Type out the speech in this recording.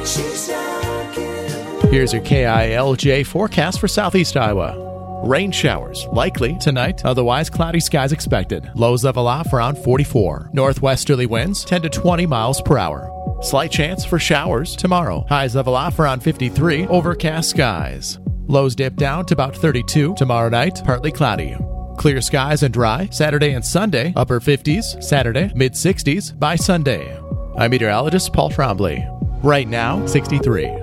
Here's your KILJ forecast for southeast Iowa. Rain showers likely tonight, otherwise cloudy skies expected. Lows level off around 44. Northwesterly winds 10 to 20 miles per hour. Slight chance for showers tomorrow. Highs level off around 53. Overcast skies. Lows dip down to about 32. Tomorrow night, partly cloudy. Clear skies and dry Saturday and Sunday. Upper 50s Saturday, mid 60s by Sunday. I'm meteorologist Paul Trombley. Right now, 63.